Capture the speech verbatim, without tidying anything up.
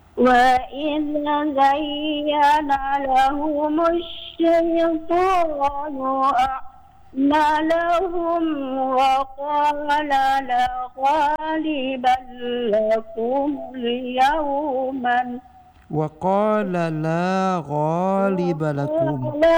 وإذ زين لهم الشيطان أعمالهم وقال لا غالب لكم اليوم وقال لا غالب لكم